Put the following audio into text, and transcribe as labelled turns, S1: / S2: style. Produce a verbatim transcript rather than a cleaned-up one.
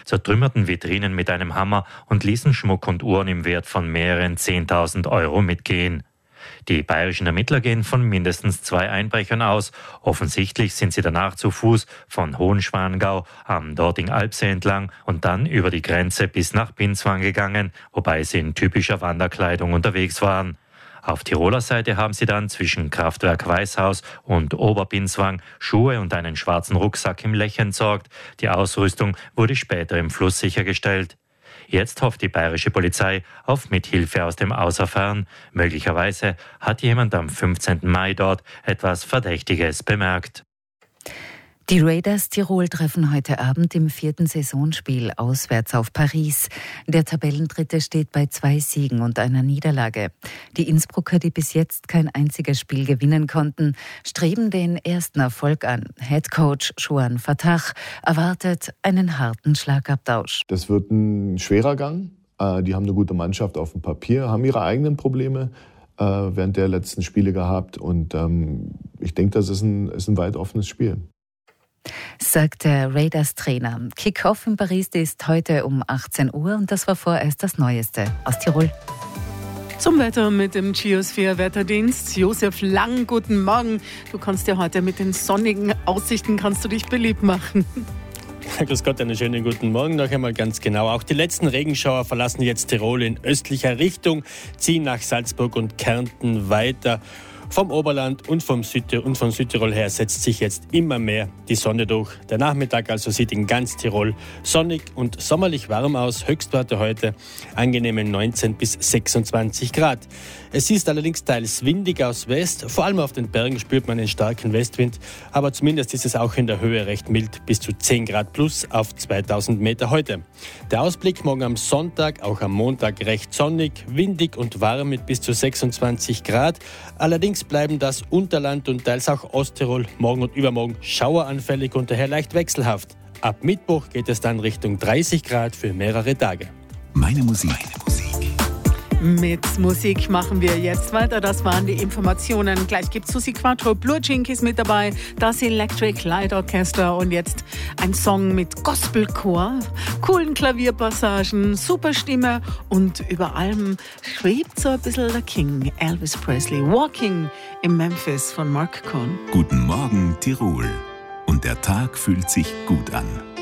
S1: zertrümmerten Vitrinen mit einem Hammer und ließen Schmuck und Uhren im Wert von mehreren zehntausend Euro mitgehen. Die bayerischen Ermittler gehen von mindestens zwei Einbrechern aus. Offensichtlich sind sie danach zu Fuß von Hohenschwangau am Dorting-Alpsee entlang und dann über die Grenze bis nach Binswang gegangen, wobei sie in typischer Wanderkleidung unterwegs waren. Auf Tiroler Seite haben sie dann zwischen Kraftwerk Weißhaus und Oberbinswang Schuhe und einen schwarzen Rucksack im Lech entsorgt. Die Ausrüstung wurde später im Fluss sichergestellt. Jetzt hofft die bayerische Polizei auf Mithilfe aus dem Außerfern. Möglicherweise hat jemand am fünfzehnten Mai dort etwas Verdächtiges bemerkt.
S2: Die Raiders Tirol treffen heute Abend im vierten Saisonspiel auswärts auf Paris. Der Tabellendritte steht bei zwei Siegen und einer Niederlage. Die Innsbrucker, die bis jetzt kein einziges Spiel gewinnen konnten, streben den ersten Erfolg an. Headcoach Joan Fatah erwartet einen harten Schlagabtausch.
S3: Das wird ein schwerer Gang. Die haben eine gute Mannschaft auf dem Papier, haben ihre eigenen Probleme während der letzten Spiele gehabt. Und ich denke, das ist ein, ist ein weit offenes Spiel.
S2: Sagt der Raiders-Trainer. Kick-Off in Paris ist heute um achtzehn Uhr und das war vorerst das Neueste aus Tirol.
S4: Zum Wetter mit dem Geosphere-Wetterdienst. Josef Lang, guten Morgen. Du kannst ja heute mit den sonnigen Aussichten kannst du dich beliebt machen.
S5: Grüß Gott, einen schönen guten Morgen noch einmal ganz genau. Auch die letzten Regenschauer verlassen jetzt Tirol in östlicher Richtung, ziehen nach Salzburg und Kärnten weiter. Vom Oberland und, vom Süd- und von Südtirol her setzt sich jetzt immer mehr die Sonne durch. Der Nachmittag also sieht in ganz Tirol sonnig und sommerlich warm aus. Höchstwerte heute angenehme neunzehn bis sechsundzwanzig Grad. Es ist allerdings teils windig aus West. Vor allem auf den Bergen spürt man einen starken Westwind. Aber zumindest ist es auch in der Höhe recht mild, bis zu zehn Grad plus auf zweitausend Meter heute. Der Ausblick morgen am Sonntag, auch am Montag recht sonnig, windig und warm mit bis zu sechsundzwanzig Grad. Allerdings bleiben das Unterland und teils auch Osttirol morgen und übermorgen schaueranfällig und daher leicht wechselhaft. Ab Mittwoch geht es dann Richtung dreißig Grad für mehrere Tage.
S6: Meine Musik. Meine Musik.
S4: Mit Musik machen wir jetzt weiter. Das waren die Informationen. Gleich gibt es Susi Quattro, Blue Jinkies mit dabei, das Electric Light Orchestra und jetzt ein Song mit Gospelchor, coolen Klavierpassagen, super Stimme und über allem schwebt so ein bisschen der King, Elvis Presley, Walking in Memphis von Mark Cohn.
S6: Guten Morgen Tirol. Und der Tag fühlt sich gut an.